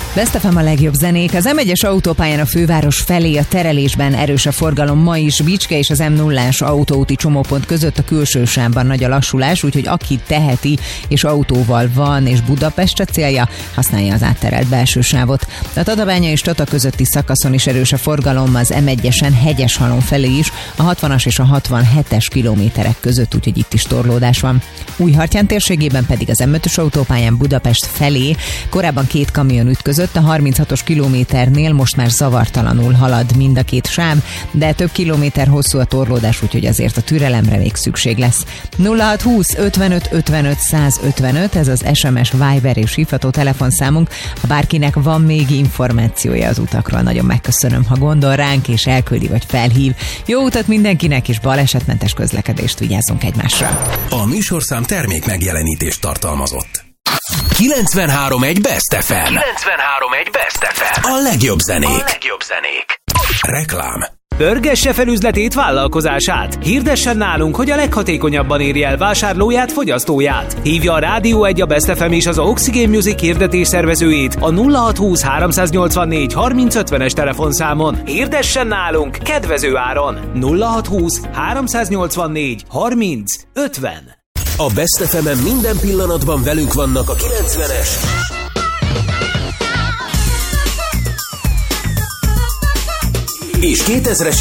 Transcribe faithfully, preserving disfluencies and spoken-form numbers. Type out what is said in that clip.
Best ef em a legjobb zenék. Az em egyes autópályán a főváros felé a terelésben erős a forgalom ma is. Bicske és az em nullás autóúti csomópont között a külső sávban nagy a lassulás, úgyhogy aki teheti és autóval van és Budapestre célja, használja az átterelt belső sávot. A Tatabánya és Tata közötti szakaszon is erős a forgalom, az em egyesen Hegyeshalom felé is, a hatvanas és a hatvanhetes kilométerek között, úgyhogy itt is torlódás van. Újhartyán térségében pedig az em ötös autópályán Budapest felé korábban két kamion ütközött, a harminchatos kilométernél most már zavartalanul halad mind a két sáv, de több kilométer hosszú a torlódás, úgyhogy azért a türelemre még szükség lesz. nulla hat húsz ötvenöt ötvenöt száz ötvenöt, ez az es em es, Viber és hívható telefonszámunk. Ha bárkinek van még információja az utakról, nagyon megköszönöm, ha gondol ránk és elküldi vagy felhív. Jó utat mindenkinek, és balesetmentes közlekedést, vigyázzunk egymásra. A műsorszám termék megjelenítést tartalmazott. kilencvenhárom egy Best ef em. kilencvenhárom egy Best ef em. A legjobb zenék. A legjobb zenék. Reklám. Pörgesse fel üzletét, vállalkozását. Hirdessen nálunk, hogy a leghatékonyabban érje el vásárlóját, fogyasztóját. Hívja a Rádió egy, a Best ef em és az Oxygen Music hirdetés szervezőjét a nulla hat húsz háromszáznyolcvannégy harminc ötvenes telefonszámon. Hirdessen nálunk kedvező áron. nulla hat húsz háromszáznyolcvannégy harminc ötven. A Best ef em-en minden pillanatban velünk vannak a kilencvenes és kétezres